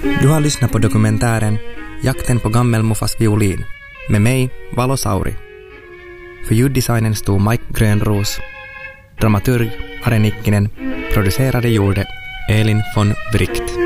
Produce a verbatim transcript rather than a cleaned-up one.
Du har lyssnat på dokumentären Jakten på gammelmuffas violin med mig, Valo Sauri. För ljuddesignen stod Mike Grönros. Dramaturg Are Nikkinen. Producerade gjorde Elin von Wright.